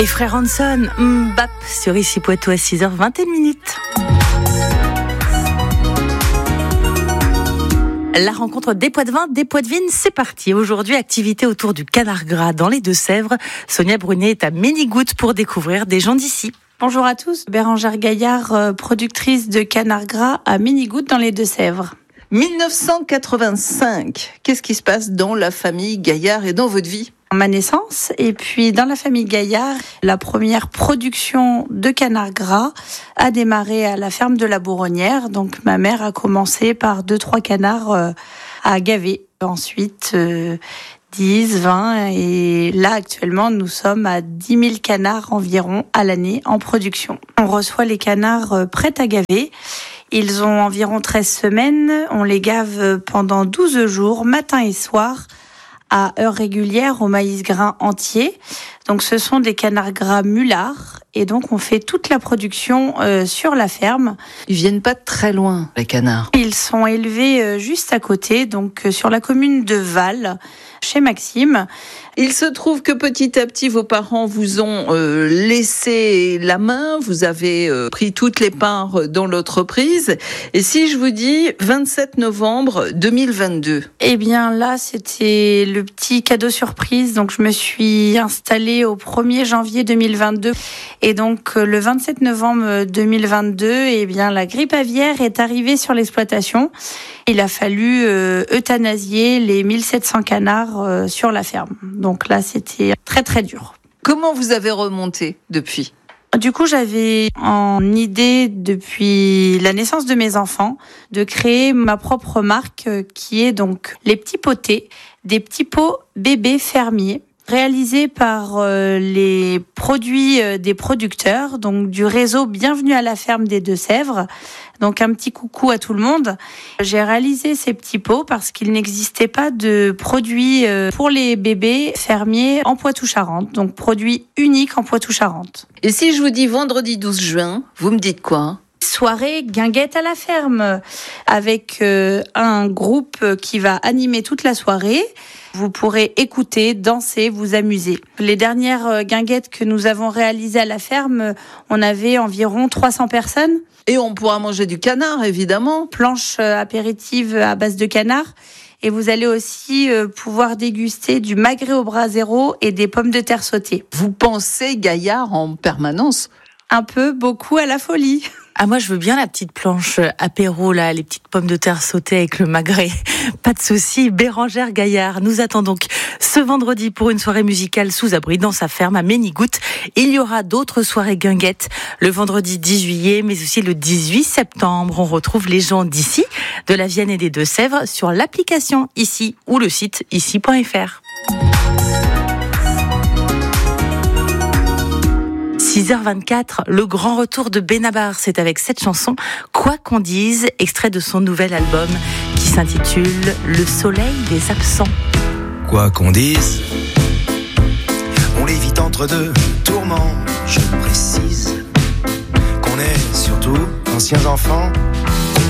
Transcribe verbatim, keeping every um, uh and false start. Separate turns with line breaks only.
Et Frère Hanson, Mbap sur Ici Poitou à six heures vingt et une minutes. La rencontre des Poitevins, des Poitevines, c'est parti. Aujourd'hui, activité autour du canard gras dans les Deux-Sèvres. Sonia Brunet est à Ménigoutte pour découvrir des gens d'ici.
Bonjour à tous, Bérangère Gaillard, productrice de canard gras à Ménigoutte dans les Deux-Sèvres.
dix-neuf cent quatre-vingt-cinq, qu'est-ce qui se passe dans la famille Gaillard et dans votre vie ?
Ma naissance, et puis dans la famille Gaillard, la première production de canard gras a démarré à la ferme de la Bourronnière. Donc ma mère a commencé par deux, trois canards à gaver. Ensuite, euh, dix, vingt, et là actuellement nous sommes à dix mille canards environ à l'année en production. On reçoit les canards prêts à gaver. Ils ont environ treize semaines, on les gave pendant douze jours, matin et soir, à heure régulière au maïs grain entier. Donc ce sont des canards gras mulards et donc on fait toute la production euh, sur la ferme.
Ils viennent pas de très loin, les canards.
Ils sont élevés euh, juste à côté, donc euh, sur la commune de Val, chez Maxime.
Il se trouve que petit à petit, vos parents vous ont euh, laissé la main, vous avez euh, pris toutes les parts dans l'entreprise. Et si je vous dis vingt-sept novembre deux mille vingt-deux ?
Eh bien là, c'était le petit cadeau surprise. Donc je me suis installée au premier janvier deux mille vingt-deux. Et donc le vingt-sept novembre deux mille vingt-deux, eh bien la grippe aviaire est arrivée sur l'exploitation. Il a fallu euh, euthanasier les mille sept cents canards euh, sur la ferme. Donc là, c'était très très dur.
Comment vous avez remonté depuis ?
Du coup, j'avais en idée depuis la naissance de mes enfants de créer ma propre marque euh, qui est donc les petits potés, des petits pots bébés fermiers, réalisés par euh, les produits euh, des producteurs, donc du réseau Bienvenue à la ferme des Deux-Sèvres. Donc un petit coucou à tout le monde. J'ai réalisé ces petits pots parce qu'il n'existait pas de produits euh, pour les bébés fermiers en Poitou-Charentes, donc produit unique en Poitou-Charentes.
Et si je vous dis vendredi douze juin, vous me dites quoi ?
Soirée guinguette à la ferme, avec euh, un groupe qui va animer toute la soirée. Vous pourrez écouter, danser, vous amuser. Les dernières guinguettes que nous avons réalisées à la ferme, on avait environ trois cents personnes.
Et on pourra manger du canard, évidemment.
Planche apéritive à base de canard. Et vous allez aussi pouvoir déguster du magret au brasero et des pommes de terre sautées.
Vous pensez Gaillard en permanence ?
Un peu, beaucoup à la folie.
Ah, moi, je veux bien la petite planche apéro, là, les petites pommes de terre sautées avec le magret. Pas de souci. Bérangère Gaillard nous attend donc ce vendredi pour une soirée musicale sous abri dans sa ferme à Ménigoutte. Il y aura d'autres soirées guinguettes le vendredi dix juillet, mais aussi le dix-huit septembre. On retrouve les gens d'ici, de la Vienne et des Deux-Sèvres sur l'application Ici ou le site ici point f r. six heures vingt-quatre, le grand retour de Benabar, c'est avec cette chanson Quoi qu'on dise, extrait de son nouvel album qui s'intitule Le soleil des absents.
Quoi qu'on dise, on l'évite entre deux tourments, je précise qu'on est surtout anciens enfants